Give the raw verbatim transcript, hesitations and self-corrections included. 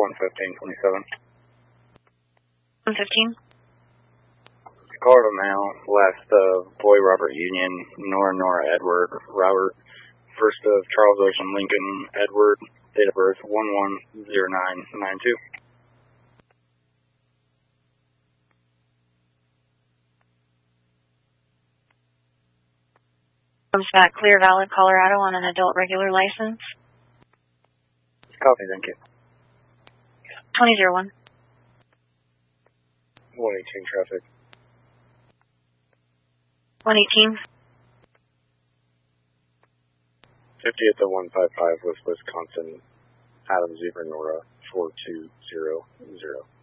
one fifteen twenty-seven. one fifteen. Colorado Mail, last of Boy Robert Union, Nora Nora Edward, Robert, first of Charles Ocean Lincoln, Edward, date of birth one one zero nine nine two. Comes back clear, valid, Colorado on an adult regular license. Copy, thank you. twenty oh one. one eighteen traffic. one eighteen. fifty at the one five five, West Wisconsin, Adam Zebra Nora, four two zero zero.